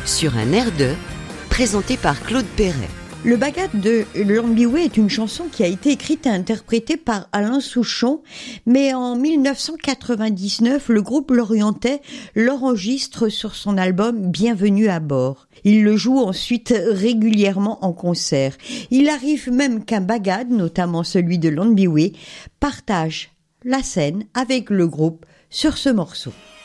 sur un air de, présenté par Claude Perret. Le Bagad de Lemboué est une chanson qui a été écrite et interprétée par Alain Souchon, mais en 1999, le groupe lorientais l'enregistre sur son album Bienvenue à bord. Il le joue ensuite régulièrement en concert. Il arrive même qu'un Bagad, notamment celui de Lemboué, partage la scène avec le groupe sur ce morceau.